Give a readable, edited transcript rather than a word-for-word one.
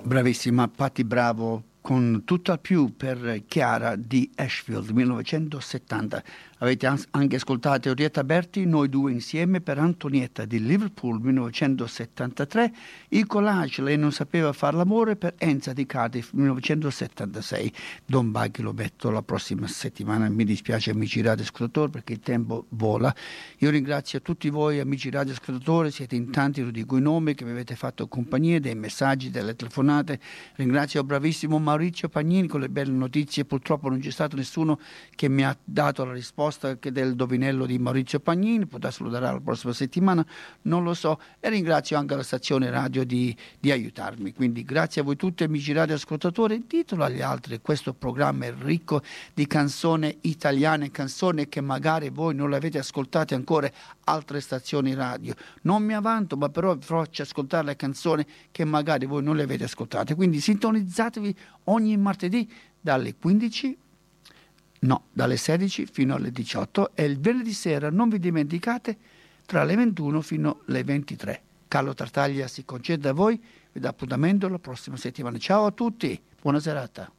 Bravissima, Patti Bravo con Tutt'al più per Chiara di Ashfield 1970. Avete anche ascoltato Orietta Berti, Noi due insieme per Antonietta di Liverpool 1973, il collage Lei non sapeva far l'amore per Enza di Cardiff 1976. Don Baghi lo metto la prossima settimana, mi dispiace amici radioascoltatori perché il tempo vola. Io ringrazio tutti voi amici radioascoltatori, siete in tanti, lo dico i nomi che mi avete fatto compagnia, dei messaggi, delle telefonate. Ringrazio il bravissimo Maurizio Pagnini con le belle notizie, purtroppo non c'è stato nessuno che mi ha dato la risposta che del indovinello di Maurizio Pagnini, potrà lo darà la prossima settimana, non lo so, e ringrazio anche la stazione radio di aiutarmi. Quindi grazie a voi tutti amici radioascoltatori, ditelo agli altri, questo programma è ricco di canzoni italiane, canzoni che magari voi non le avete ascoltate ancora altre stazioni radio. Non mi avanto, ma però vi faccio ascoltare le canzoni che magari voi non le avete ascoltate. Quindi sintonizzatevi ogni martedì dalle 16 fino alle 18 e il venerdì sera non vi dimenticate tra le 21 fino alle 23. Carlo Tartaglia si concede da voi, vi dà appuntamento la prossima settimana. Ciao a tutti, buona serata.